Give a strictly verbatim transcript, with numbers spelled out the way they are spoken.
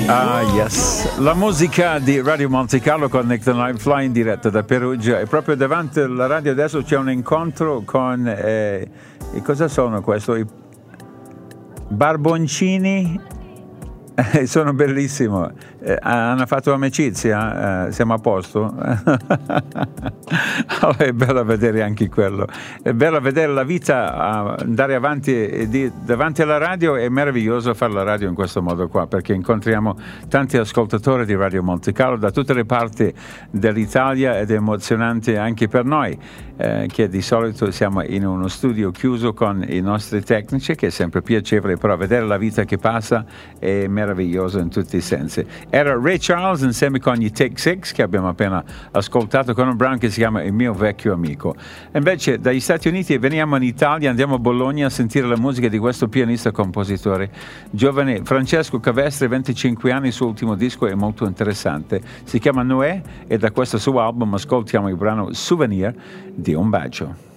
Ah, yes. La musica di Radio Monte Carlo con Nick the Nightfly in diretta da Perugia, e proprio davanti alla radio adesso c'è un incontro con eh, e cosa sono questo? I barboncini. Eh, sono bellissimo, eh, hanno fatto amicizia, eh, siamo a posto. Oh, è bello vedere anche quello, è bello vedere la vita, uh, andare avanti e di, davanti alla radio. È meraviglioso fare la radio in questo modo qua, perché incontriamo tanti ascoltatori di Radio Monte Carlo da tutte le parti dell'Italia, ed è emozionante anche per noi, eh, che di solito siamo in uno studio chiuso con i nostri tecnici, che è sempre piacevole, però vedere la vita che passa è meraviglioso in tutti i sensi. Era Ray Charles insieme con gli Take Six, che abbiamo appena ascoltato, con un brano che si chiama Il mio vecchio amico. Invece dagli Stati Uniti veniamo in Italia, andiamo a Bologna a sentire la musica di questo pianista compositore giovane, Francesco Cavestre, venticinque anni. Il suo ultimo disco è molto interessante, si chiama Noè, e da questo suo album ascoltiamo il brano Souvenir di un bacio.